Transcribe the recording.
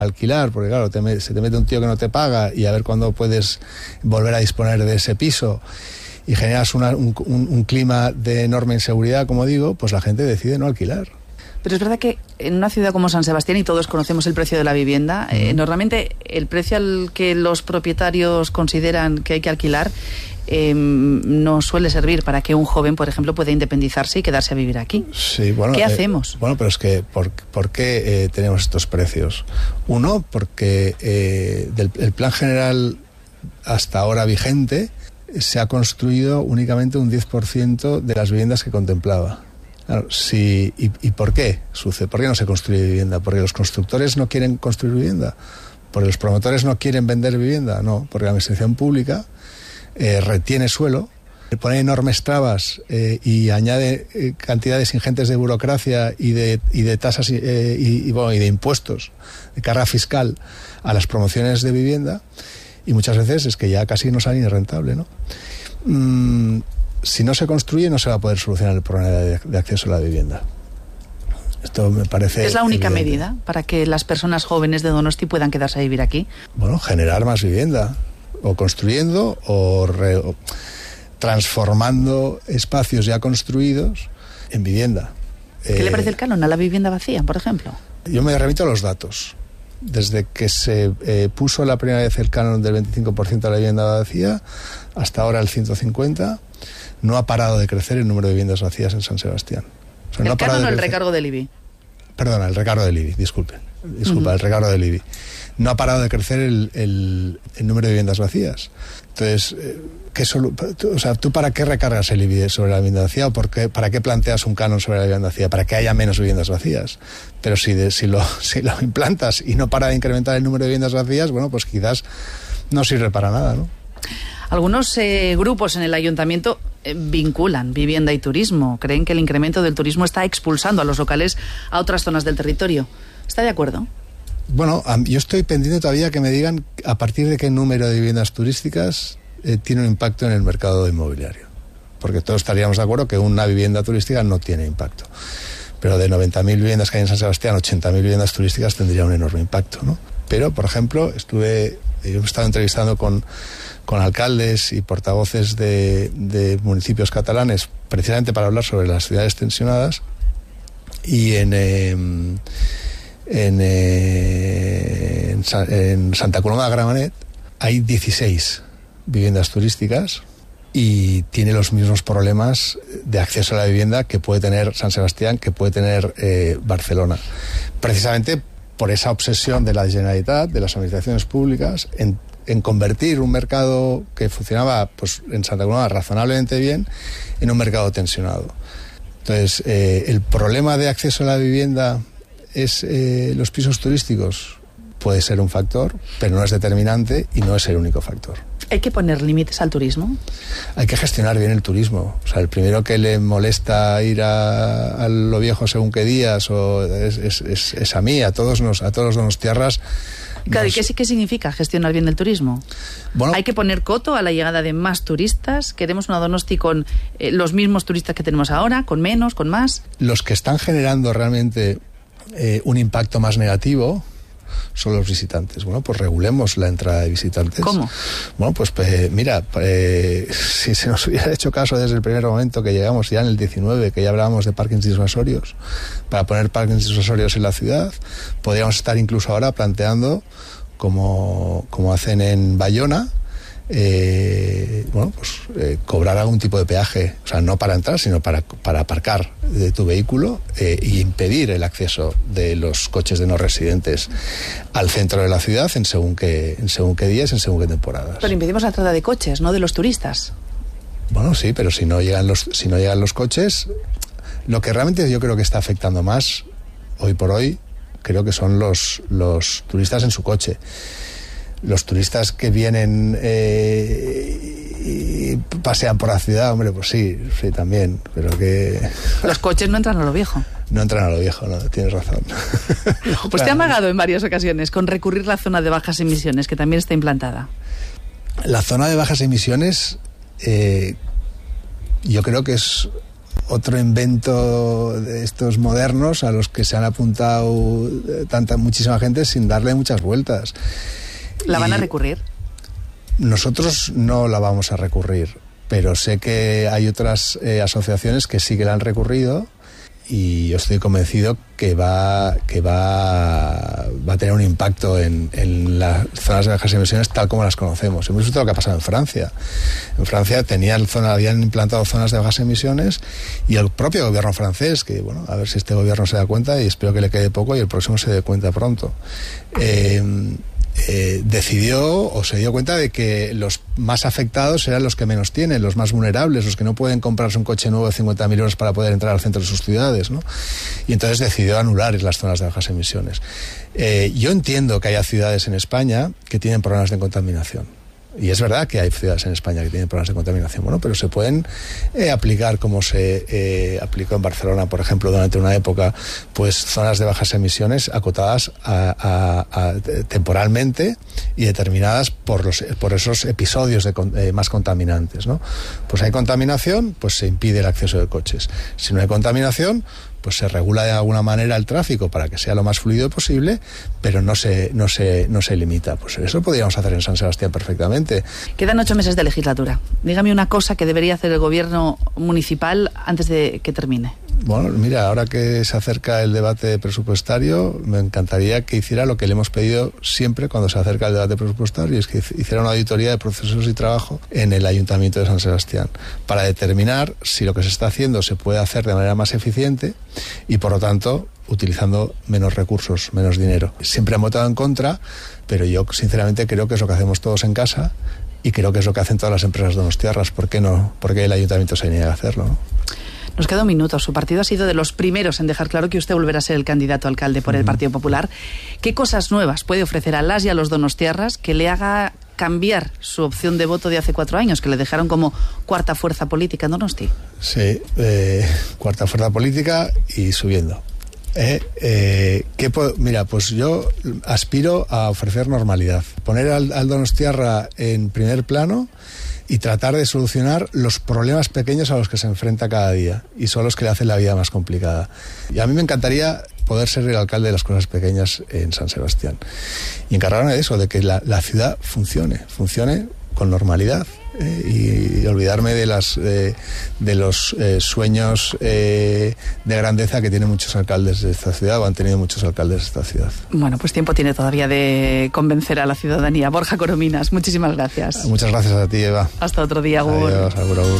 alquilar, porque claro, se te mete un tío que no te paga y a ver cuándo puedes volver a disponer de ese piso y generas un clima de enorme inseguridad, como digo, pues la gente decide no alquilar. Pero es verdad que en una ciudad como San Sebastián, y todos conocemos el precio de la vivienda, normalmente el precio al que los propietarios consideran que hay que alquilar no suele servir para que un joven, por ejemplo, pueda independizarse y quedarse a vivir aquí. Sí, bueno, ¿qué hacemos? Bueno, pero es que ¿por qué tenemos estos precios? Uno, porque el plan general hasta ahora vigente se ha construido únicamente un 10% de las viviendas que contemplaba. Claro, sí, ¿y por qué sucede? ¿Por qué no se construye vivienda? ¿Porque los constructores no quieren construir vivienda? ¿Porque los promotores no quieren vender vivienda? No, porque la administración pública retiene suelo, pone enormes trabas y añade cantidades ingentes de burocracia y de tasas y de impuestos de carga fiscal a las promociones de vivienda, y muchas veces es que ya casi no sale ni rentable, ¿no? Si no se construye, no se va a poder solucionar el problema de acceso a la vivienda. Esto me parece... ¿Es la única evidente medida para que las personas jóvenes de Donosti puedan quedarse a vivir aquí? Bueno, generar más vivienda, o construyendo o transformando espacios ya construidos en vivienda. ¿Qué le parece el canon a la vivienda vacía, por ejemplo? Yo me remito a los datos. Desde que se puso la primera vez el canon del 25% a la vivienda vacía, hasta ahora el 150%, no ha parado de crecer el número de viviendas vacías en San Sebastián. O sea, ¿El canon o el recargo del IBI? Perdona, el recargo del IBI, disculpa, el recargo del IBI. No ha parado de crecer el número de viviendas vacías. Entonces, ¿tú para qué recargas el IBI sobre la vivienda vacía? ¿O para qué planteas un canon sobre la vivienda vacía? Para que haya menos viviendas vacías. Pero si lo implantas y no para de incrementar el número de viviendas vacías, bueno, pues quizás no sirve para nada, ¿no? Algunos grupos en el ayuntamiento vinculan vivienda y turismo. Creen que el incremento del turismo está expulsando a los locales a otras zonas del territorio. ¿Está de acuerdo? Bueno, yo estoy pendiente todavía que me digan a partir de qué número de viviendas turísticas tiene un impacto en el mercado inmobiliario. Porque todos estaríamos de acuerdo que una vivienda turística no tiene impacto. Pero de 90.000 viviendas que hay en San Sebastián, 80.000 viviendas turísticas tendría un enorme impacto, ¿no? Pero, por ejemplo, yo he estado entrevistando con alcaldes y portavoces de municipios catalanes precisamente para hablar sobre las ciudades tensionadas, y en Santa Coloma de Gramenet hay 16 viviendas turísticas y tiene los mismos problemas de acceso a la vivienda que puede tener San Sebastián, que puede tener Barcelona, precisamente por esa obsesión de la Generalitat, de las administraciones públicas, en convertir un mercado que funcionaba pues en Santa Coloma razonablemente bien en un mercado tensionado. Entonces, el problema de acceso a la vivienda es los pisos turísticos. Puede ser un factor, pero no es determinante y no es el único factor. ¿Hay que poner límites al turismo? Hay que gestionar bien el turismo. O sea, el primero que le molesta ir a lo viejo según qué días es a mí, a todos los donostiarras. Claro, ¿y qué significa gestionar bien el turismo? Bueno, hay que poner coto a la llegada de más turistas. Queremos una Donosti con los mismos turistas que tenemos ahora, con menos, con más. Los que están generando realmente un impacto más negativo son los visitantes. Bueno, pues regulemos la entrada de visitantes. ¿Cómo? Bueno, pues mira, si se nos hubiera hecho caso desde el primer momento que llegamos ya en el 19, que ya hablábamos de parkings disuasorios, para poner parkings disuasorios en la ciudad, podríamos estar incluso ahora planteando, como hacen en Bayona, cobrar algún tipo de peaje, o sea, no para entrar, sino para aparcar de tu vehículo y impedir el acceso de los coches de no residentes al centro de la ciudad en según qué días, en según qué temporadas. Pero impedimos la entrada de coches, no de los turistas. Bueno, sí, pero si no llegan los coches, lo que realmente yo creo que está afectando más hoy por hoy, creo que son los turistas en su coche. Los turistas que vienen y pasean por la ciudad, hombre, pues sí, también, pero que... Los coches no entran a lo viejo. No entran a lo viejo, no, tienes razón. Pues te ha amagado en varias ocasiones con recurrir la zona de bajas emisiones, que también está implantada. La zona de bajas emisiones, yo creo que es otro invento de estos modernos a los que se han apuntado muchísima gente sin darle muchas vueltas. ¿La van a recurrir? Nosotros no la vamos a recurrir, pero sé que hay otras asociaciones que sí que la han recurrido, y yo estoy convencido que va a tener un impacto en las zonas de bajas emisiones tal como las conocemos. Hemos visto lo que ha pasado en Francia. En Francia habían implantado zonas de bajas emisiones, y el propio gobierno francés, que bueno, a ver si este gobierno se da cuenta, y espero que le quede poco y el próximo se dé cuenta pronto, decidió o se dio cuenta de que los más afectados eran los que menos tienen, los más vulnerables, los que no pueden comprarse un coche nuevo de 50.000 euros para poder entrar al centro de sus ciudades, ¿no? Y entonces decidió anular las zonas de bajas emisiones. Yo entiendo que haya ciudades en España que tienen problemas de contaminación. Y es verdad que hay ciudades en España que tienen problemas de contaminación, bueno, pero se pueden aplicar como se aplicó en Barcelona, por ejemplo, durante una época, pues zonas de bajas emisiones acotadas temporalmente y determinadas por esos episodios más contaminantes, ¿no? Pues hay contaminación, pues se impide el acceso de coches. Si no hay contaminación, pues se regula de alguna manera el tráfico para que sea lo más fluido posible, pero no se limita. Pues eso podríamos hacer en San Sebastián perfectamente. Quedan 8 meses de legislatura. Dígame una cosa que debería hacer el gobierno municipal antes de que termine. Bueno, mira, ahora que se acerca el debate presupuestario, me encantaría que hiciera lo que le hemos pedido siempre cuando se acerca el debate presupuestario, y es que hiciera una auditoría de procesos y trabajo en el Ayuntamiento de San Sebastián, para determinar si lo que se está haciendo se puede hacer de manera más eficiente y, por lo tanto, utilizando menos recursos, menos dinero. Siempre han votado en contra, pero yo sinceramente creo que es lo que hacemos todos en casa, y creo que es lo que hacen todas las empresas donostiarras. ¿Por qué no? ¿Por qué el Ayuntamiento se niega a hacerlo, ¿no? Nos queda un minuto. Su partido ha sido de los primeros en dejar claro que usted volverá a ser el candidato a alcalde por el Partido Popular. ¿Qué cosas nuevas puede ofrecer a las y a los donostiarras que le haga cambiar su opción de voto de hace 4 años, que le dejaron como cuarta fuerza política en Donosti? Sí, cuarta fuerza política y subiendo. Mira, pues yo aspiro a ofrecer normalidad, poner al donostiarra en primer plano y tratar de solucionar los problemas pequeños a los que se enfrenta cada día, y son los que le hacen la vida más complicada. Y a mí me encantaría poder ser el alcalde de las cosas pequeñas en San Sebastián y encargarme de eso, de que la ciudad funcione con normalidad, y olvidarme de los sueños de grandeza que tienen muchos alcaldes de esta ciudad, o han tenido muchos alcaldes de esta ciudad. Bueno, pues tiempo tiene todavía de convencer a la ciudadanía. Borja Corominas, muchísimas gracias. Muchas gracias a ti, Eva. Hasta otro día, Agur. Adiós, agur, agur.